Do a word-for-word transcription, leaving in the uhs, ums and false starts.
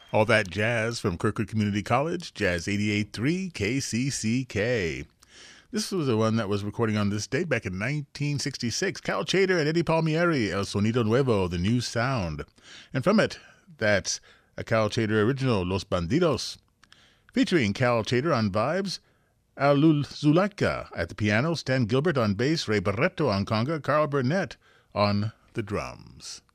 All that jazz from Kirkwood Community College, Jazz eighty-eight point three K C C K. This was the one that was recording on this date back in nineteen sixty-six. Cal Chater and Eddie Palmieri, El Sonido Nuevo, The New Sound. And from it, that's a Cal Chater original, Los Bandidos. Featuring Cal Chater on vibes, Alul Zulaika at the piano, Stan Gilbert on bass, Ray Barreto on conga, Carl Burnett on the drums.